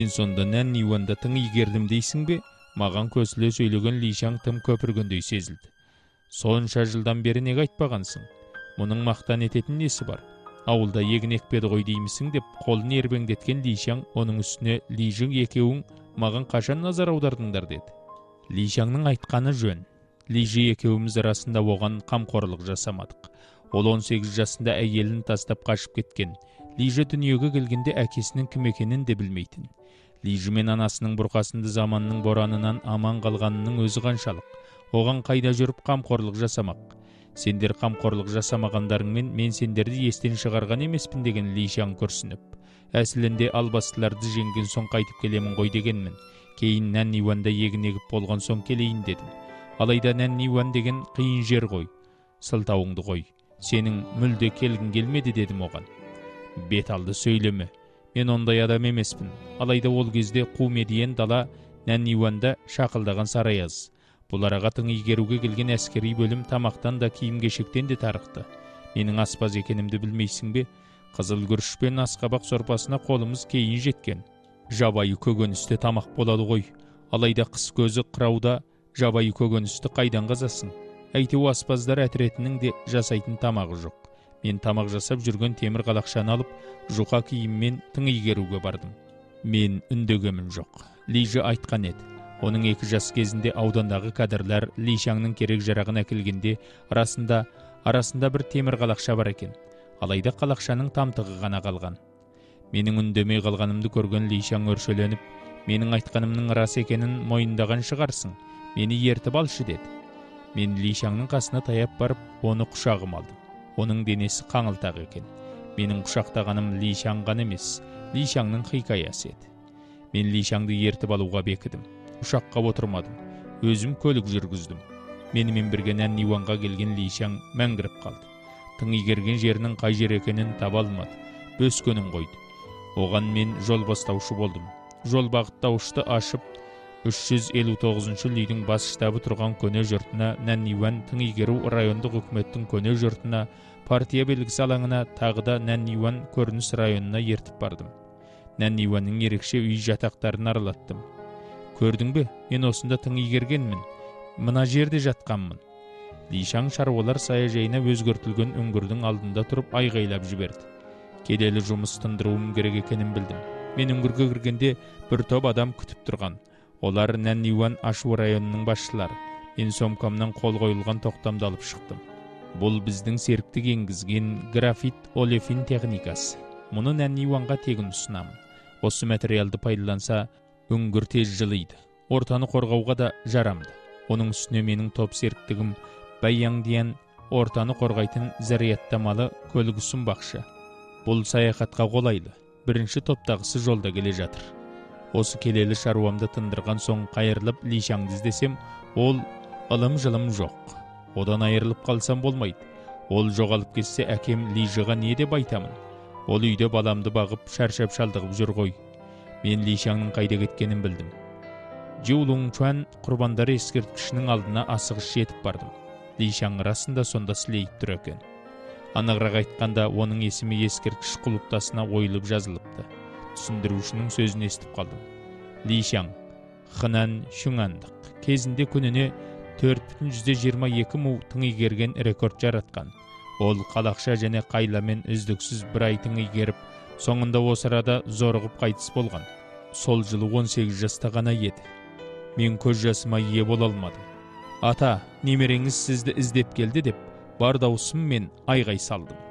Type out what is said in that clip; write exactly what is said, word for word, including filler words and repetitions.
Мен сонда нән Иванда тың игердім дейсің бе? Маған көсіле сөйлеген Лишаң тым көпіргендей сезілді. Сонша жылдан бері неге айтпағансың? Мұның мақтан ететін несі бар? Ауылда егін екпеді ғой деймісің деп қолын ербеңдеткен Лишаң оның үстіне Лижің екеуің маған қашан назар аудардыңдар деді. Лишаңның айтқаны жөн. Лижі екеуіміз арасында оған қамқорлық жасамадық. Ол он сегіз жасында әйелін тастап қашып кеткен. Лижі дүниеге келгенде әкесінің кім екенін де білмейтін. Лижі мен анасының бұрқасынды заманның боранынан аман қалғанының өзі қаншалық. Оған қайда жүріп қамқорлық жасамақ. Сендер қамқорлық жасамағандарыңмен мен сендерді естен шығарған емеспін деген Лишаң күрсініп. Әсілінде албастыларды жеңген соң қайтып келемін ғой дегенмін. Кейін нән Иванда егін егіп болған соң келейін дедім. Алайда нән Иван деген қиын жер ғой. Сылтауыңды қой. Сенің мүлде келгін келмеді дедім оған. Бет алды сөйлеме. Мен ондай адам емеспін. Алайда ол кезде қу медиен дала нән Иванда шақылдаған сараяз. Бұл араға тың игеруге келген әскери бөлім тамақтан да киім-кешектен де тарықты. Менің аспаз екенімді білмейсің бе? Қызыл күріш пен асқабақ сорпасына қолымыз кейін жеткен. Жабайы көкөністе тамақ болады ғой. Алайда қыс көзі қырауда жабайы көкөністі қайдан қазасың? Әйтеу аспаздар әтіретінің де жасайтын тамағы жоқ. Мен тамақ жасап жүрген темір қалақшаны алып, жұқа киіммен тың игеруге бардым. Мен үндегемін жоқ. Лижі айтқан еді. Оның екі жас кезінде аудандағы кадрлар Лишаңның керек жарағын әкелгенде арасында арасында бір темір қалақша бар екен. Алайда қалақшаның тамтығы ғана қалған. Менің үндемей қалғанымды көрген Лишаң өршеленіп, менің айтқанымның рас екенін мойындаған шығарсың. Мені ертіп алшы деді. Мен Лишаңның қасына таяп барып, оны құшағым алдым. Оның денесі қаңылтақ екен. Менің құшақтағаным Лишаң ғана емес, Лишаңның хикаясы еді. Мен Лишаңды ертіп алуға бекідім. Ұшаққа отырмадым. Өзім көлік жүргіздім. Менімен бірге нән Иванға келген Лишаң мәңгіріп қалды. Тың игерген жерінің қай жер екенін таба алмады. Бөскенін қойды. Оған мен жол бастаушы болдым. Жол бағыттаушты ашып, үш жүз елу тоғызыншы үйдің бас штабы тұрған көне жұртына, нән Иван тың игеру райондық үкіметтің көне жұртына, партия белгісі алаңына, тағы да нән Иван көрініс районына ертіп бардым. Нән Иванның ерекше үй жатақтарын аралаттым. Көрдің бе, мен осында тың игергенмін. Мына жерде жатқанмын. Лишаң шаруалар саяжайына өзгертілген үңгірдің алдында тұрып айғайлап жіберді. Келелі жұмыс тындыруым керек екенін білдім. Мен үңгірге кіргенде бір топ адам күтіп тұрған. Олар нән Иван Ашу районының басшылары. Мен сомкамнан қол қойылған тоқтамды алып шықтым. Бұл біздің серіктік енгізген графит олефин техникасы. Мұны нән Иванға тегін ұсынамын. Осы материалды пайдаланса, үңгір тез жылиды. Ортаны қорғауға да жарамды. Оның үстіне менің топ серіктігім Баяңдиян ортаны қорғайтын зарядтамалы көлігі ұсынбақшы. Бұл саяхатқа қолайлы. Бірінші топтағысы жолда келе жатыр. Осы келелі шаруамды тындырған соң қайырылып Лишаңды іздесем, ол ылым-жылым жоқ. Одан айырылып қалсам болмайды. Ол жоғалып кетсе, әкем Лижіға не деп айтамын? Ол үйде баламды бағып, шаршап шалдығып жүр ғой. Мен Лишаңның қайда кеткенін білдім. Джулуңчуан құрбандары ескерткішінің алдына асығыс жетіп бардым. Лишаң расында сонда сілейіп тұр екен. Анығырақ айтқанда, оның есімі ескерткіш құлыптасына ойылып жазылыпты. Түсіндірушінің сөзін естіп қалдым. Лишаң, Хынан Шүңандық, кезінде күніне төрт бүтін жүзден жиырма екі му тың игерген рекорд жаратқан. Ол қалақша және қайламен үздіксіз бір ай тың игеріп, соңында осы арада зорығып қайтыс болған. Сол жылы он сегіз жаста ғана еді. Мен көз жасыма ие бола алмадым. Ата, немереңіз сізді іздеп келді деп, бар даусыммен айғай салдым.